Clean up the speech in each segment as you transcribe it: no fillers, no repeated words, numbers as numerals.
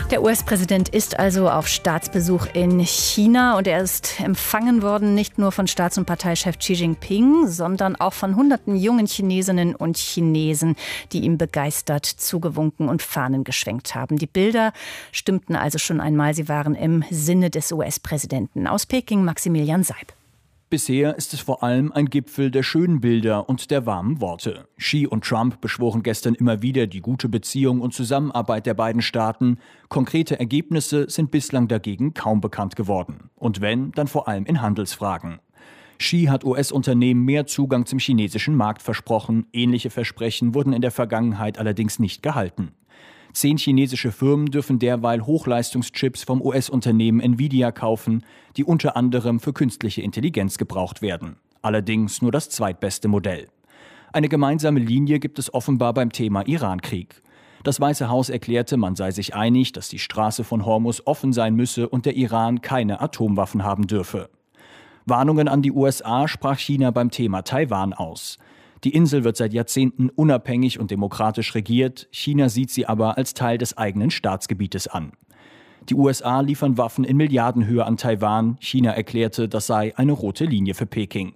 Der US-Präsident ist also auf Staatsbesuch in China und er ist empfangen worden nicht nur von Staats- und Parteichef Xi Jinping, sondern auch von hunderten jungen Chinesinnen und Chinesen, die ihm begeistert zugewunken und Fahnen geschwenkt haben. Die Bilder stimmten also schon einmal, sie waren im Sinne des US-Präsidenten. Aus Peking Maximilian Seib. Bisher ist es vor allem ein Gipfel der schönen Bilder und der warmen Worte. Xi und Trump beschworen gestern immer wieder die gute Beziehung und Zusammenarbeit der beiden Staaten. Konkrete Ergebnisse sind bislang dagegen kaum bekannt geworden. Und wenn, dann vor allem in Handelsfragen. Xi hat US-Unternehmen mehr Zugang zum chinesischen Markt versprochen. Ähnliche Versprechen wurden in der Vergangenheit allerdings nicht gehalten. 10 chinesische Firmen dürfen derweil Hochleistungschips vom US-Unternehmen Nvidia kaufen, die unter anderem für künstliche Intelligenz gebraucht werden. Allerdings nur das zweitbeste Modell. Eine gemeinsame Linie gibt es offenbar beim Thema Irankrieg. Das Weiße Haus erklärte, man sei sich einig, dass die Straße von Hormuz offen sein müsse und der Iran keine Atomwaffen haben dürfe. Warnungen an die USA sprach China beim Thema Taiwan aus. Die Insel wird seit Jahrzehnten unabhängig und demokratisch regiert. China sieht sie aber als Teil des eigenen Staatsgebietes an. Die USA liefern Waffen in Milliardenhöhe an Taiwan. China erklärte, das sei eine rote Linie für Peking.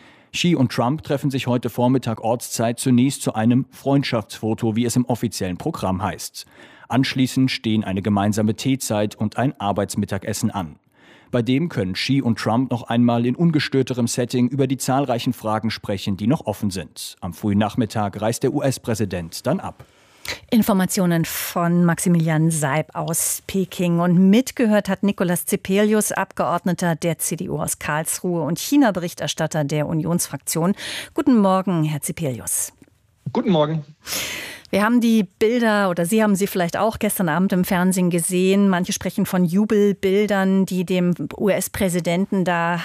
Xi und Trump treffen sich heute Vormittag Ortszeit zunächst zu einem Freundschaftsfoto, wie es im offiziellen Programm heißt. Anschließend stehen eine gemeinsame Teezeit und ein Arbeitsmittagessen an. Bei dem können Xi und Trump noch einmal in ungestörterem Setting über die zahlreichen Fragen sprechen, die noch offen sind. Am frühen Nachmittag reist der US-Präsident dann ab. Informationen von Maximilian Seib aus Peking. Und mitgehört hat Nikolaus Zepelius, Abgeordneter der CDU aus Karlsruhe und China-Berichterstatter der Unionsfraktion. Guten Morgen, Herr Zepelius. Guten Morgen. Wir haben die Bilder, oder Sie haben sie vielleicht auch gestern Abend im Fernsehen gesehen. Manche sprechen von Jubelbildern, die dem US-Präsidenten da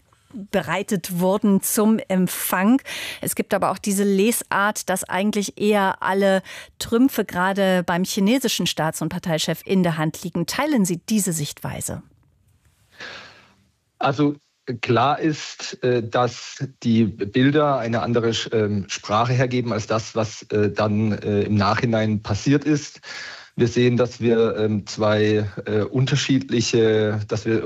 bereitet wurden zum Empfang. Es gibt aber auch diese Lesart, dass eigentlich eher alle Trümpfe gerade beim chinesischen Staats- und Parteichef in der Hand liegen. Teilen Sie diese Sichtweise? Also klar ist, dass die Bilder eine andere Sprache hergeben als das, was dann im Nachhinein passiert ist. Wir sehen, dass wir unterschiedliche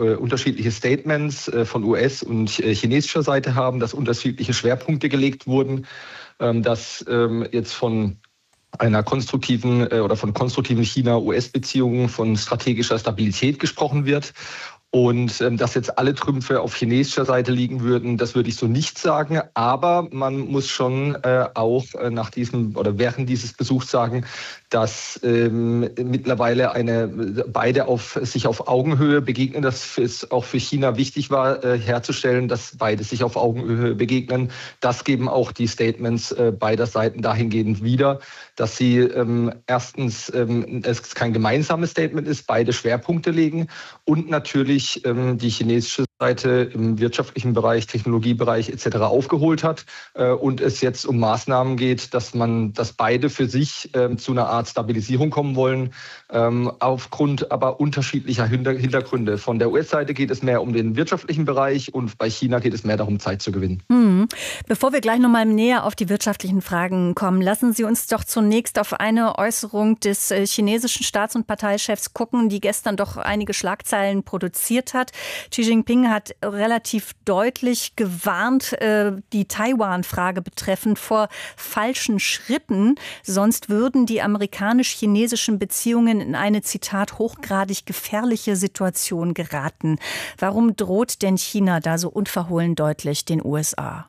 Statements von US- und chinesischer Seite haben, dass unterschiedliche Schwerpunkte gelegt wurden, dass jetzt von einer konstruktiven oder von konstruktiven China-US-Beziehungen von strategischer Stabilität gesprochen wird. Und dass jetzt alle Trümpfe auf chinesischer Seite liegen würden, das würde ich so nicht sagen. Aber man muss schon auch nach diesem oder während dieses Besuchs sagen, dass mittlerweile beide sich auf Augenhöhe begegnen. Dass es auch für China wichtig war, herzustellen, dass beide sich auf Augenhöhe begegnen. Das geben auch die Statements beider Seiten dahingehend wieder, dass sie erstens es kein gemeinsames Statement ist, beide Schwerpunkte legen und natürlich die chinesische Seite im wirtschaftlichen Bereich, Technologiebereich etc. aufgeholt hat und es jetzt um Maßnahmen geht, dass beide für sich zu einer Art Stabilisierung kommen wollen, aufgrund aber unterschiedlicher Hintergründe. Von der US-Seite geht es mehr um den wirtschaftlichen Bereich und bei China geht es mehr darum, Zeit zu gewinnen. Bevor wir gleich noch mal näher auf die wirtschaftlichen Fragen kommen, lassen Sie uns doch zunächst auf eine Äußerung des chinesischen Staats- und Parteichefs gucken, die gestern doch einige Schlagzeilen produziert hat. Xi Jinping hat relativ deutlich gewarnt, die Taiwan-Frage betreffend, vor falschen Schritten. Sonst würden die amerikanisch-chinesischen Beziehungen in eine, Zitat, hochgradig gefährliche Situation geraten. Warum droht denn China da so unverhohlen deutlich den USA?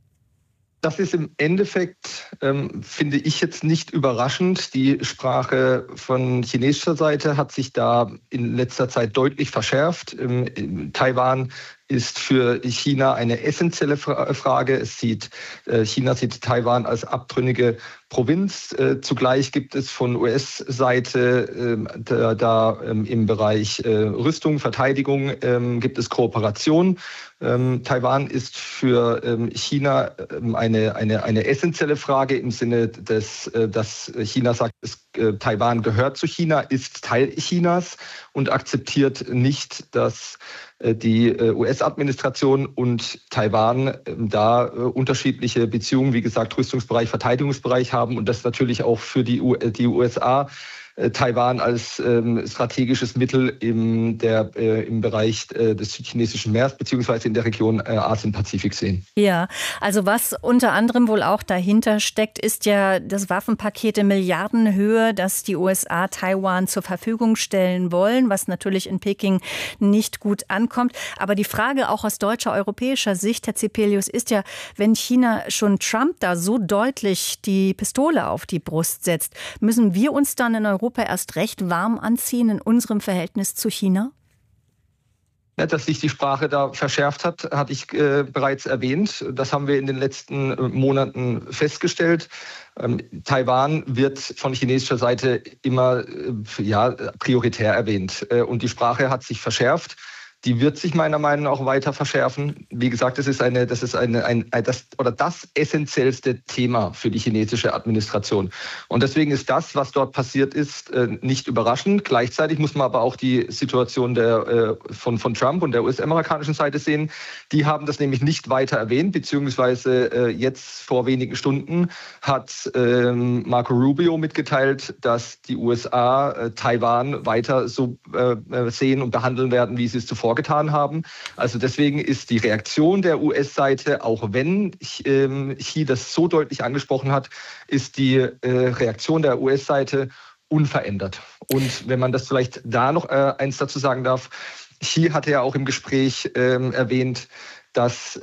Das ist im Endeffekt, finde ich jetzt nicht überraschend. Die Sprache von chinesischer Seite hat sich da in letzter Zeit deutlich verschärft. Taiwan ist für China eine essentielle Frage. China sieht Taiwan als abtrünnige Provinz. Zugleich gibt es von US-Seite im Bereich Rüstung, Verteidigung gibt es Kooperation. Taiwan ist für China eine essentielle Frage im Sinne dass China sagt, Taiwan gehört zu China, ist Teil Chinas und akzeptiert nicht, dass die US-Administration und Taiwan da unterschiedliche Beziehungen, wie gesagt, Rüstungsbereich, Verteidigungsbereich haben und das natürlich auch für die USA Taiwan als strategisches Mittel im Bereich des südchinesischen Meeres beziehungsweise in der Region Asien-Pazifik sehen. Ja, also was unter anderem wohl auch dahinter steckt, ist ja das Waffenpaket in Milliardenhöhe, das die USA Taiwan zur Verfügung stellen wollen, was natürlich in Peking nicht gut ankommt. Aber die Frage auch aus deutscher, europäischer Sicht, Herr Zepelius, ist ja, wenn China schon Trump da so deutlich die Pistole auf die Brust setzt, müssen wir uns dann in Europa erst recht warm anziehen in unserem Verhältnis zu China? Ja, dass sich die Sprache da verschärft hat, hatte ich bereits erwähnt. Das haben wir in den letzten Monaten festgestellt. Taiwan wird von chinesischer Seite immer prioritär erwähnt. Und die Sprache hat sich verschärft. Die wird sich meiner Meinung nach auch weiter verschärfen. Wie gesagt, das essentiellste Thema für die chinesische Administration. Und deswegen ist das, was dort passiert ist, nicht überraschend. Gleichzeitig muss man aber auch die Situation von Trump und der US-amerikanischen Seite sehen. Die haben das nämlich nicht weiter erwähnt, beziehungsweise jetzt vor wenigen Stunden hat Marco Rubio mitgeteilt, dass die USA Taiwan weiter so sehen und behandeln werden, wie sie es zuvor getan haben. Also deswegen ist die Reaktion der US-Seite, auch wenn Xi das so deutlich angesprochen hat, ist die Reaktion der US-Seite unverändert. Und wenn man das vielleicht da noch eins dazu sagen darf, Xi hatte ja auch im Gespräch erwähnt, dass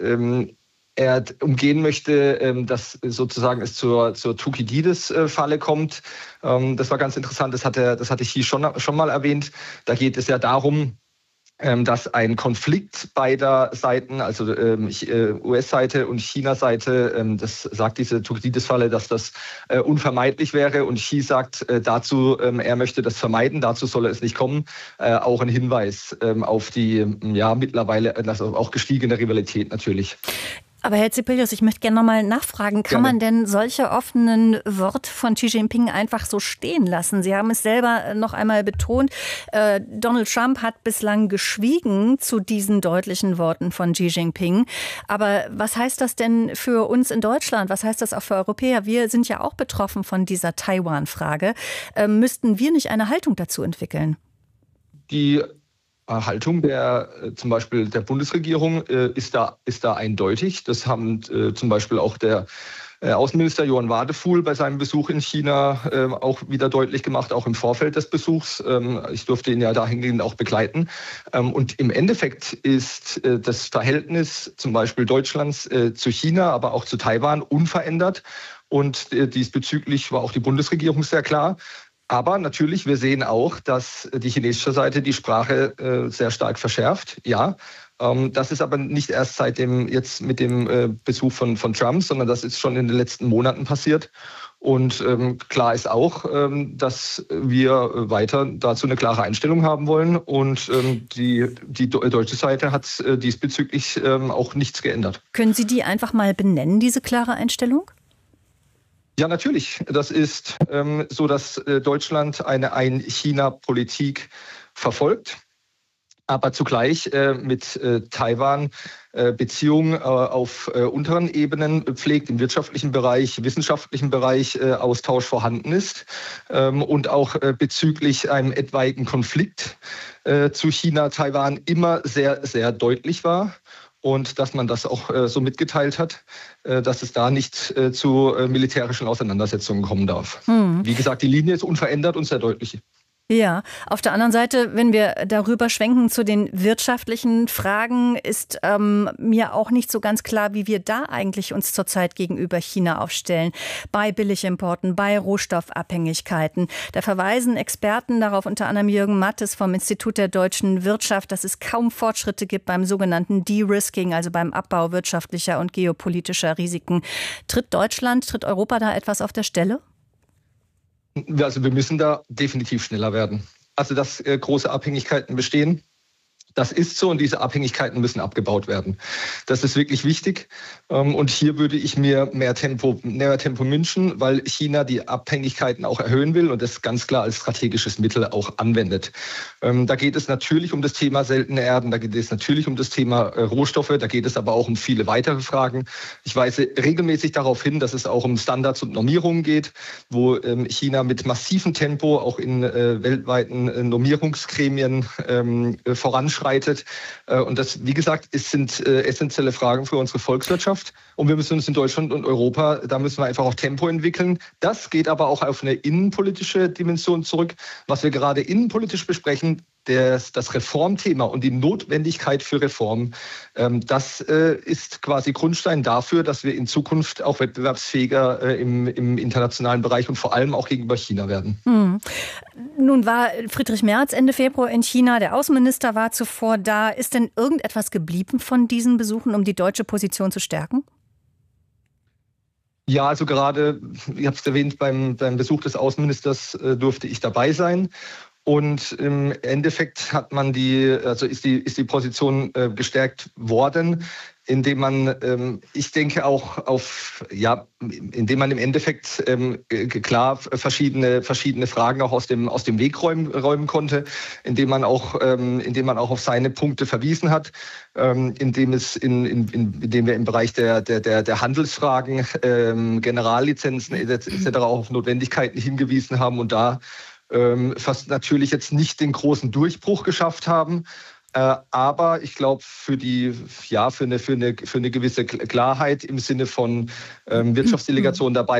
er umgehen möchte, dass sozusagen es zur Thukydides-Falle kommt. Das war ganz interessant, das hatte Xi schon mal erwähnt. Da geht es ja darum, dass ein Konflikt beider Seiten, also US-Seite und China-Seite, das sagt diese Thukydides-Falle, dass das unvermeidlich wäre. Und Xi sagt dazu, er möchte das vermeiden, dazu solle es nicht kommen. Auch ein Hinweis auf die mittlerweile also auch gestiegene Rivalität natürlich. Aber Herr Zepelius, ich möchte gerne noch mal nachfragen, kann man denn solche offenen Worte von Xi Jinping einfach so stehen lassen? Sie haben es selber noch einmal betont, Donald Trump hat bislang geschwiegen zu diesen deutlichen Worten von Xi Jinping. Aber was heißt das denn für uns in Deutschland? Was heißt das auch für Europäer? Wir sind ja auch betroffen von dieser Taiwan-Frage. Müssten wir nicht eine Haltung dazu entwickeln? Die Haltung zum Beispiel der Bundesregierung ist da eindeutig. Das haben zum Beispiel auch der Außenminister Johann Wadefuhl bei seinem Besuch in China auch wieder deutlich gemacht, auch im Vorfeld des Besuchs. Ich durfte ihn ja dahingehend auch begleiten. Und im Endeffekt ist das Verhältnis zum Beispiel Deutschlands zu China, aber auch zu Taiwan unverändert. Und diesbezüglich war auch die Bundesregierung sehr klar. Aber natürlich, wir sehen auch, dass die chinesische Seite die Sprache sehr stark verschärft. Ja, das ist aber nicht erst mit dem Besuch von Trump, sondern das ist schon in den letzten Monaten passiert. Und klar ist auch, dass wir weiter dazu eine klare Einstellung haben wollen. Und die deutsche Seite hat diesbezüglich auch nichts geändert. Können Sie die einfach mal benennen, diese klare Einstellung? Ja, natürlich. Das ist so, dass Deutschland eine Ein-China-Politik verfolgt, aber zugleich mit Taiwan Beziehungen auf unteren Ebenen pflegt, im wirtschaftlichen Bereich, wissenschaftlichen Bereich Austausch vorhanden ist und auch bezüglich einem etwaigen Konflikt zu China, Taiwan immer sehr, sehr deutlich war. Und dass man das auch so mitgeteilt hat, dass es da nicht zu militärischen Auseinandersetzungen kommen darf. Wie gesagt, die Linie ist unverändert und sehr deutlich. Ja, auf der anderen Seite, wenn wir darüber schwenken zu den wirtschaftlichen Fragen, ist mir auch nicht so ganz klar, wie wir da eigentlich uns zurzeit gegenüber China aufstellen. Bei Billigimporten, bei Rohstoffabhängigkeiten. Da verweisen Experten darauf, unter anderem Jürgen Mattes vom Institut der deutschen Wirtschaft, dass es kaum Fortschritte gibt beim sogenannten De-Risking, also beim Abbau wirtschaftlicher und geopolitischer Risiken. Tritt Europa da etwas auf der Stelle? Also wir müssen da definitiv schneller werden. Also dass große Abhängigkeiten bestehen, Das ist so und diese Abhängigkeiten müssen abgebaut werden. Das ist wirklich wichtig. Und hier würde ich mir mehr Tempo wünschen, weil China die Abhängigkeiten auch erhöhen will und das ganz klar als strategisches Mittel auch anwendet. Da geht es natürlich um das Thema seltene Erden, da geht es natürlich um das Thema Rohstoffe, da geht es aber auch um viele weitere Fragen. Ich weise regelmäßig darauf hin, dass es auch um Standards und Normierungen geht, wo China mit massivem Tempo auch in weltweiten Normierungsgremien voranschreitet. Und das, wie gesagt, sind essentielle Fragen für unsere Volkswirtschaft. Und wir müssen uns in Deutschland und Europa, da müssen wir einfach auch Tempo entwickeln. Das geht aber auch auf eine innenpolitische Dimension zurück. Was wir gerade innenpolitisch besprechen, das Reformthema und die Notwendigkeit für Reform, das ist quasi Grundstein dafür, dass wir in Zukunft auch wettbewerbsfähiger im internationalen Bereich und vor allem auch gegenüber China werden. Nun war Friedrich Merz Ende Februar in China, der Außenminister war zuvor da. Ist denn irgendetwas geblieben von diesen Besuchen, um die deutsche Position zu stärken? Ja, also gerade, ich habe es erwähnt, beim Besuch des Außenministers durfte ich dabei sein. Und im Endeffekt ist die Position gestärkt worden, indem man, ich denke auch indem man im Endeffekt klar verschiedene Fragen auch aus dem Weg räumen konnte, indem man auch auf seine Punkte verwiesen hat, indem wir im Bereich der Handelsfragen, Generallizenzen etc. auch auf Notwendigkeiten hingewiesen haben und da fast natürlich jetzt nicht den großen Durchbruch geschafft haben. Aber ich glaube, für eine gewisse Klarheit im Sinne von Wirtschaftsdelegation dabei